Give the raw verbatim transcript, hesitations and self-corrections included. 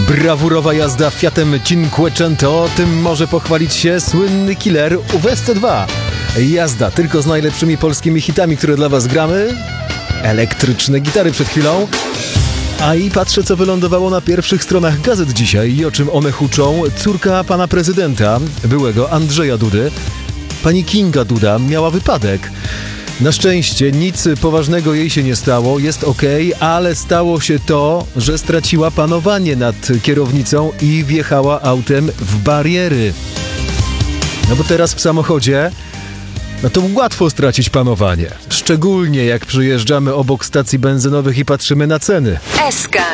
Brawurowa jazda Fiatem Cinquecento, tym może pochwalić się słynny killer U W S C dwa. Jazda tylko z najlepszymi polskimi hitami, które dla was gramy. Elektryczne gitary przed chwilą. A i patrzę, co wylądowało na pierwszych stronach gazet dzisiaj i o czym one huczą. Córka pana prezydenta, byłego Andrzeja Dudy, pani Kinga Duda, miała wypadek. Na szczęście nic poważnego jej się nie stało, jest okej, ale stało się to, że straciła panowanie nad kierownicą i wjechała autem w bariery. No bo teraz w samochodzie, no to łatwo stracić panowanie. Szczególnie jak przyjeżdżamy obok stacji benzynowych i patrzymy na ceny. S K.